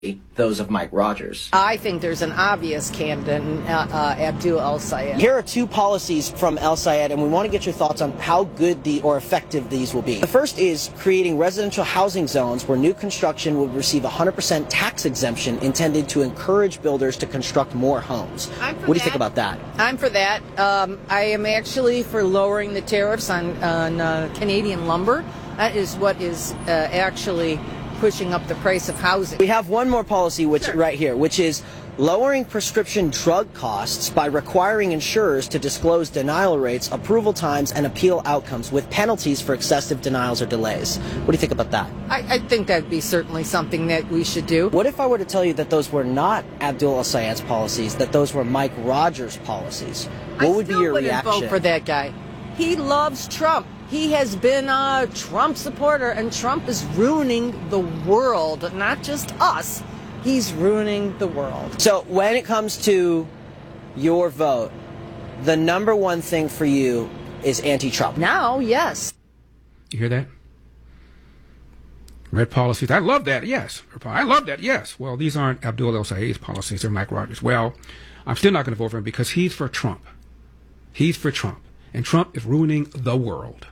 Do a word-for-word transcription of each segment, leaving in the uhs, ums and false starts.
those of Mike Rogers. I think there's an obvious candidate, uh, uh, Abdul El-Sayed. Here are two policies from El-Sayed, and we want to get your thoughts on how good the or effective these will be. The first is creating residential housing zones where new construction would receive one hundred percent tax exemption intended to encourage builders to construct more homes. What do you that. think about that? I'm for that. Um, I am actually for lowering the tariffs on, on uh, Canadian lumber. That is what is uh, actually pushing up the price of housing. We have one more policy which Sure. right here, which is lowering prescription drug costs by requiring insurers to disclose denial rates, approval times, and appeal outcomes with penalties for excessive denials or delays. What do you think about that? I, I think that'd be certainly something that we should do. What if I were to tell you that those were not Abdul El-Sayed's policies, that those were Mike Rogers' policies? What I would be still your wouldn't reaction? vote for that guy. He loves Trump. He has been a Trump supporter, and Trump is ruining the world, not just us. He's ruining the world. So when it comes to your vote, the number one thing for you is anti-Trump. Now, yes. You hear that? Red policies. I love that, yes. I love that, yes. Well, these aren't Abdul El-Sayed's policies. They're Mike Rogers. Well, I'm still not going to vote for him because he's for Trump. He's for Trump. And Trump is ruining the world.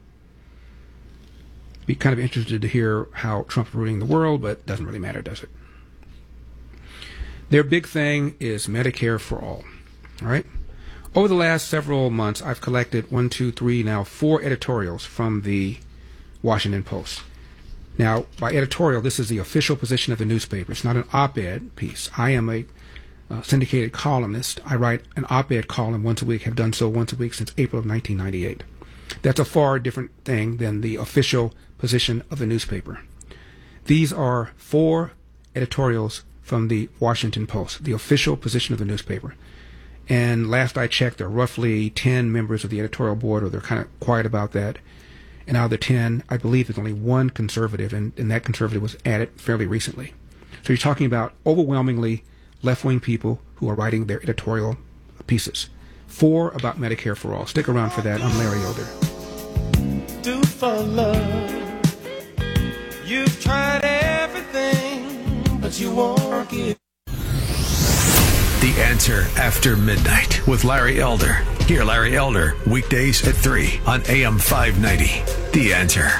Be kind of interested to hear how Trump's ruining the world, but it doesn't really matter, does it? Their big thing is Medicare for all. All right? Over the last several months, I've collected one, two, three, now four editorials from the Washington Post. Now, by editorial, this is the official position of the newspaper. It's not an op-ed piece. I am a uh, syndicated columnist. I write an op-ed column once a week, have done so once a week since April of nineteen ninety-eight. That's a far different thing than the official position of the newspaper. These are four editorials from the Washington Post, the official position of the newspaper. And last I checked, there are roughly ten members of the editorial board, or they're kind of quiet about that. And out of the ten, I believe there's only one conservative, and, and that conservative was added fairly recently. So you're talking about overwhelmingly left-wing people who are writing their editorial pieces. Four about Medicare for all. Stick around for that. I'm Larry Elder. Do for love. You've tried everything, but you won't get. The Answer After Midnight with Larry Elder. Hear Larry Elder weekdays at three on A M five ninety. The Answer.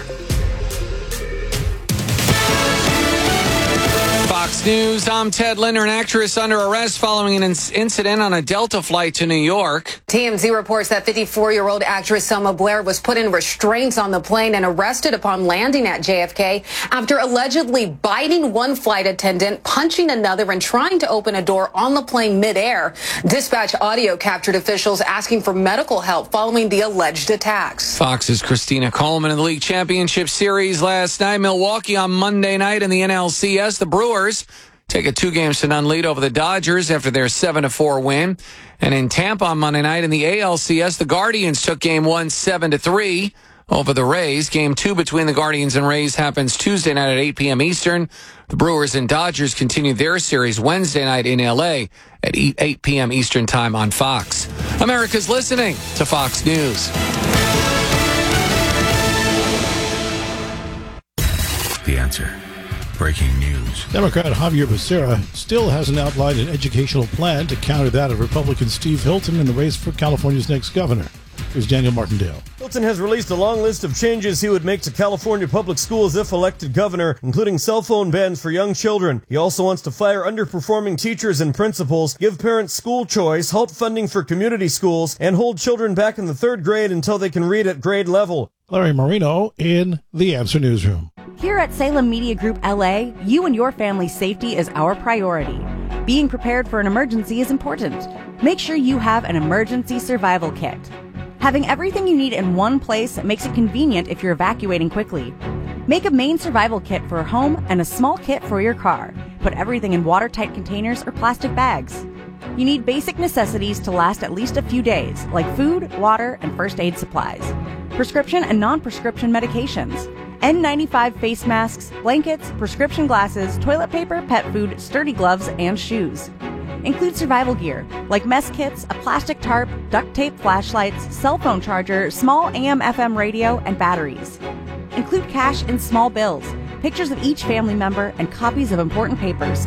Fox News, I'm Ted Linder. An actress under arrest following an inc- incident on a Delta flight to New York. T M Z reports that fifty-four-year-old actress Selma Blair was put in restraints on the plane and arrested upon landing at J F K after allegedly biting one flight attendant, punching another, and trying to open a door on the plane midair. Dispatch audio captured officials asking for medical help following the alleged attacks. Fox's Christina Coleman in the league championship series last night. Milwaukee on Monday night in the N L C S. The Brewers take a two games to none lead over the Dodgers after their seven to four win. And in Tampa on Monday night in the A L C S, the Guardians took game one seven to three over the Rays. Game two between the Guardians and Rays happens Tuesday night at eight p.m. Eastern. The Brewers and Dodgers continue their series Wednesday night in L A at eight p.m. Eastern time on Fox. America's listening to Fox News. The Answer. Breaking news. Democrat Javier Becerra still hasn't outlined an educational plan to counter that of Republican Steve Hilton in the race for California's next governor. Here's Daniel Martindale. Hilton has released a long list of changes he would make to California public schools if elected governor, including cell phone bans for young children. He also wants to fire underperforming teachers and principals, give parents school choice, halt funding for community schools, and hold children back in the third grade until they can read at grade level. Larry Marino in the Answer Newsroom. Here at Salem Media Group L A, you and your family's safety is our priority. Being prepared for an emergency is important. Make sure you have an emergency survival kit. Having everything you need in one place makes it convenient if you're evacuating quickly. Make a main survival kit for a home and a small kit for your car. Put everything in watertight containers or plastic bags. You need basic necessities to last at least a few days, like food, water, and first aid supplies. Prescription and non-prescription medications. N ninety-five face masks, blankets, prescription glasses, toilet paper, pet food, sturdy gloves, and shoes. Include survival gear, like mess kits, a plastic tarp, duct tape flashlights, cell phone charger, small A M F M radio, and batteries. Include cash in small bills, pictures of each family member, and copies of important papers